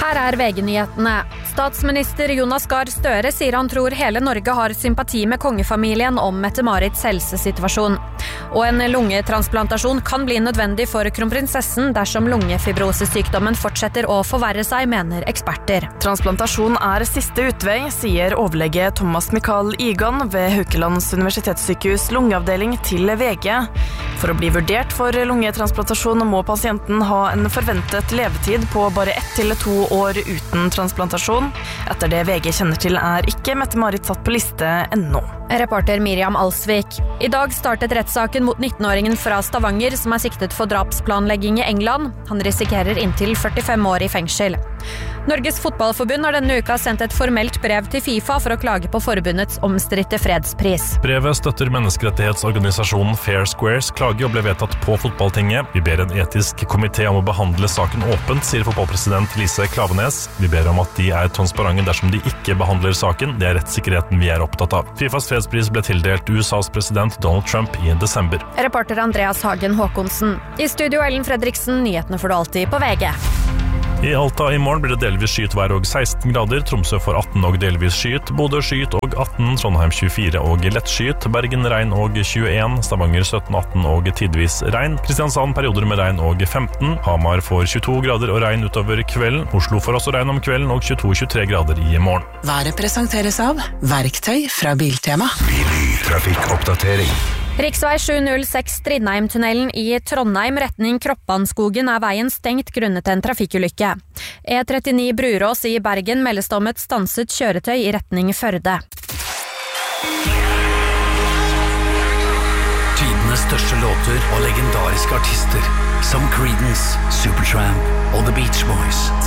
Her VG-nyhetene. Statsminister Jonas Gahr Støre sier han tror hele Norge har sympati med kongefamilien om Mette-Marits helsesituasjon. Og en lungetransplantasjon kan bli nødvendig for kronprinsessen dersom lungefibrosesykdommen fortsetter å forverre seg, mener eksperter. Transplantasjon siste utvei, sier overlege Thomas Mikael Igan ved Haukelands universitetssykehus lungeavdeling til VG. For å bli vurdert for lungetransplantasjon må pasienten ha en forventet levetid på bare 1 til 2 år uten transplantasjon. Etter det VG kjenner til ikke Mette-Marit satt på liste ennå. Reporter Miriam Alsvik. I dag startet rettssaken mot 19-åringen fra Stavanger som siktet for drapsplanlegging i England. Han risikerer inntil 45 år i fengsel. Norges fotballforbund har denne uka sendt et formelt brev til FIFA for å klage på forbundets omstridte fredspris. Brevet støtter menneskerettighetsorganisasjonen Fair Squares klage og ble vedtatt på fotballtinget. Vi ber en etisk komité om å behandle saken åpent, sier fotballpresident Lise Klavenes. Vi ber om at de transparente dersom de ikke behandler saken. Det rettssikkerheten vi opptatt av. FIFAs fredspris ble tildelt USAs president Donald Trump i desember. Reporter Andreas Hagen Håkonsen. I studio Ellen Fredriksen, nyhetene får du alltid på VG. I Alta i morgen blir det delvis skyet vær og 16 grader, Tromsø får 18 og delvis skyet, Bodø skyet og 18, Trondheim 24 og lett skyet, Bergen regn og 21, Stavanger 17-18 og tidvis regn, Kristiansand perioder med regn og 15, Hamar får 22 grader og regn utover kvelden, Oslo får også regn om kvelden og 22-23 grader i morgen. Været presenteres av Verktøy fra Biltema. Trafikkoppdatering. Riksvei 706 Strindheim-tunnelen i Trondheim retning Kroppanskogen veien stengt grunnet en trafikkulykke. E39 Brurås i Bergen meldes om et stanset kjøretøy i retning Førde. Tidenes største låter og legendariske artister som Creedence, Supertramp og The Beach Boys.